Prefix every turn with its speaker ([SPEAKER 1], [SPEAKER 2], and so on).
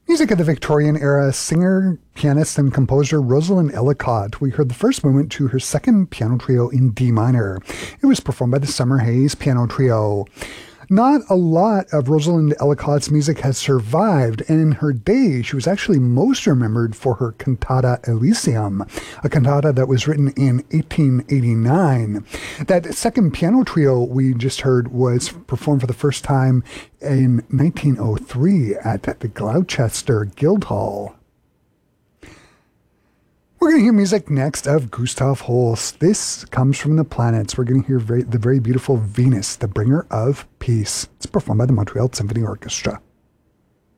[SPEAKER 1] Music of the Victorian era, singer, pianist, and composer Rosalind Ellicott. We heard the first movement to her second piano trio in D minor. It was performed by the Summer Hayes Piano Trio. Not a lot of Rosalind Ellicott's music has survived, and in her day, she was actually most remembered for her cantata Elysium, a cantata that was written in 1889. That second piano trio we just heard was performed for the first time in 1903 at the Gloucester Guildhall. We're going to hear music next of Gustav Holst. This comes from the planets. We're going to hear the very beautiful Venus, the bringer of peace. It's performed by the Montreal Symphony Orchestra.